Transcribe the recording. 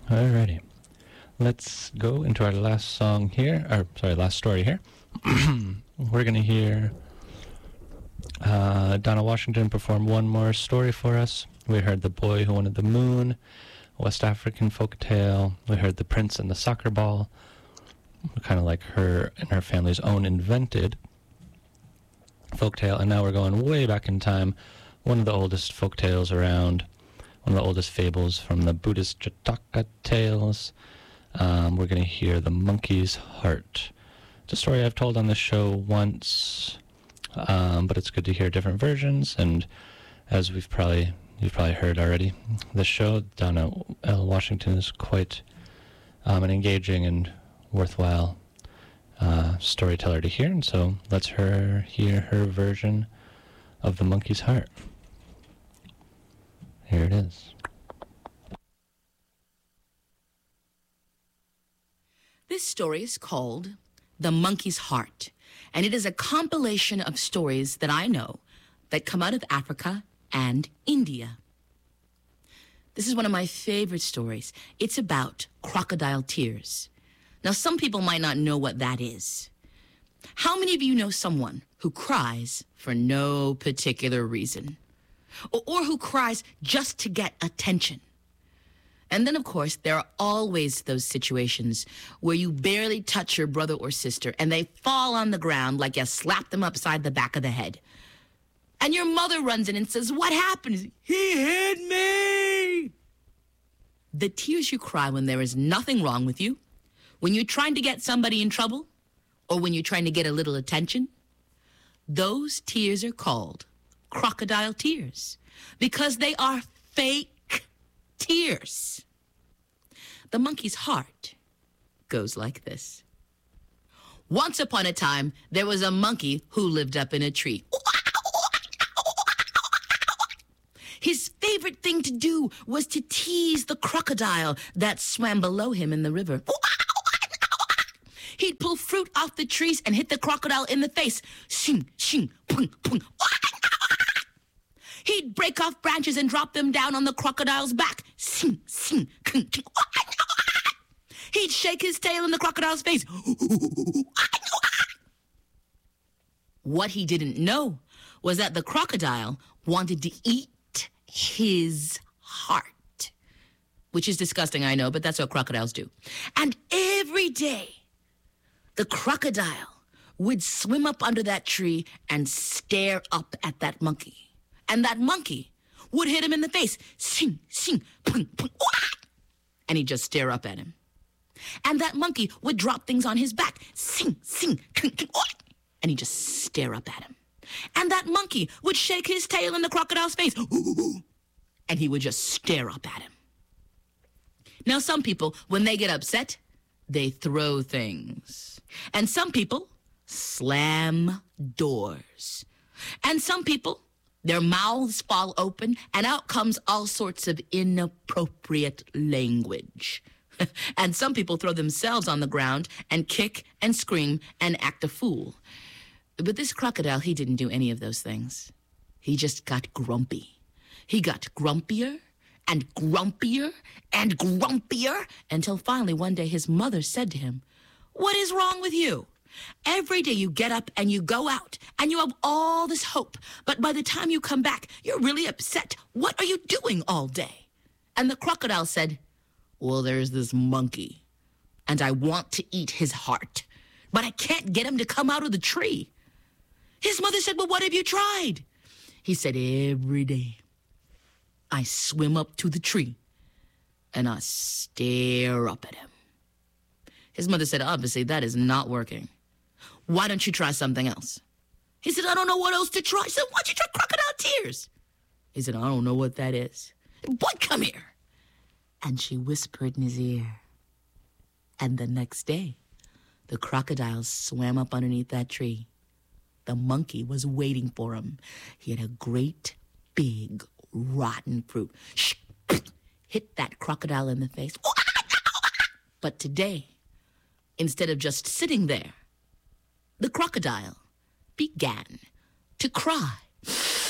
Alrighty. Let's go into our last song here, last story here. We're going to hear Donna Washington perform one more story for us. We heard The Boy Who Wanted the Moon, West African folktale. We heard The Prince and the Soccer Ball, kind of like her and her family's own invented folktale. And now we're going way back in time. One of the oldest folktales around, one of the oldest fables from the Buddhist Jataka tales. We're going to hear The Monkey's Heart. It's a story I've told on this show once, but it's good to hear different versions. And as you've probably heard already, this show, Donna L. Washington is quite an engaging and worthwhile storyteller to hear. And so let's hear her version of The Monkey's Heart. Here it is. This story is called The Monkey's Heart, and it is a compilation of stories that I know that come out of Africa and India. This is one of my favorite stories. It's about crocodile tears. Now, some people might not know what that is. How many of you know someone who cries for no particular reason? Or who cries just to get attention? And then, of course, there are always those situations where you barely touch your brother or sister and they fall on the ground like you slapped them upside the back of the head. And your mother runs in and says, "What happened?" "He hit me." The tears you cry when there is nothing wrong with you, when you're trying to get somebody in trouble, or when you're trying to get a little attention, those tears are called crocodile tears because they are fake tears. The monkey's heart goes like this. Once upon a time, there was a monkey who lived up in a tree. His favorite thing to do was to tease the crocodile that swam below him in the river. He'd pull fruit off the trees and hit the crocodile in the face. Shing, shing, pung, pung. He'd break off branches and drop them down on the crocodile's back. Sing, sing, kung, kung. He'd shake his tail in the crocodile's face. What he didn't know was that the crocodile wanted to eat his heart, which is disgusting, I know, but that's what crocodiles do. And every day, the crocodile would swim up under that tree and stare up at that monkey. And that monkey would hit him in the face. Sing, sing, pung, pung, and he'd just stare up at him. And that monkey would drop things on his back. Sing, sing, kung, kung, and he'd just stare up at him. And that monkey would shake his tail in the crocodile's face. And he would just stare up at him. Now, some people, when they get upset, they throw things. And some people slam doors. And some people, their mouths fall open, and out comes all sorts of inappropriate language. And some people throw themselves on the ground and kick and scream and act a fool. But this crocodile, he didn't do any of those things. He just got grumpy. He got grumpier and grumpier and grumpier until finally one day his mother said to him, "What is wrong with you? Every day you get up and you go out and you have all this hope, but by the time you come back, you're really upset. What are you doing all day?" And the crocodile said, "Well, there's this monkey, and I want to eat his heart, but I can't get him to come out of the tree." His mother said, "Well, what have you tried?" He said, "Every day I swim up to the tree and I stare up at him." His mother said, "Obviously, that is not working. Why don't you try something else?" He said, "I don't know what else to try." She said, "Why don't you try crocodile tears?" He said, "I don't know what that is." "Boy, come here." And she whispered in his ear. And the next day, the crocodile swam up underneath that tree. The monkey was waiting for him. He had a great, big, rotten fruit. Hit that crocodile in the face. But today, instead of just sitting there, the crocodile began to cry.